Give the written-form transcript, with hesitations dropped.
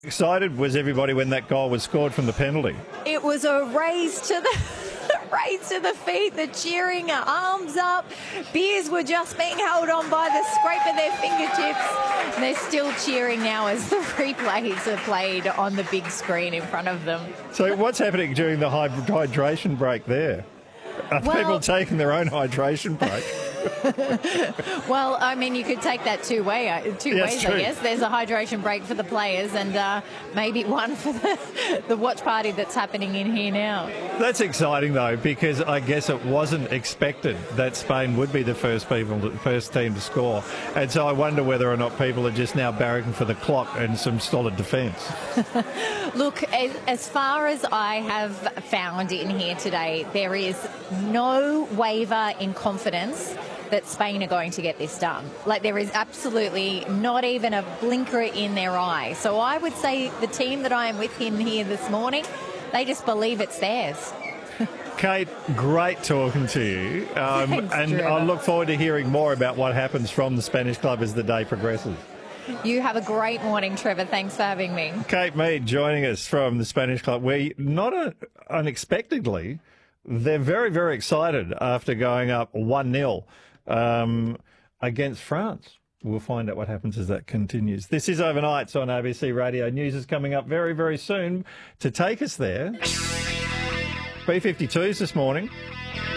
Excited was everybody when that goal was scored from the penalty? It was a race to the race to the feet, the cheering, arms up. Beers were just being held on by the scrape of their fingertips. And they're still cheering now as the replays are played on the big screen in front of them. So what's happening during the hydration break there? Are people taking their own hydration break? Well, I mean, you could take that two ways, I guess. There's a hydration break for the players and maybe one for the watch party that's happening in here now. That's exciting, though, because I guess it wasn't expected that Spain would be the first team to score. And so I wonder whether or not people are just now barracking for the clock and some solid defence. Look, as far as I have found in here today, there is no waver in confidence that Spain are going to get this done. Like, there is absolutely not even a blinker in their eye. So I would say the team that I am with in here this morning, they just believe it's theirs. Kate, great talking to you. Thanks, and Trevor. I look forward to hearing more about what happens from the Spanish club as the day progresses. You have a great morning, Trevor. Thanks for having me. Kate Mead joining us from the Spanish club, where unexpectedly, they're very, very excited after going up 1-0 against France. We'll find out what happens as that continues. This is Overnights on ABC Radio. News is coming up very, very soon to take us there. B-52s this morning.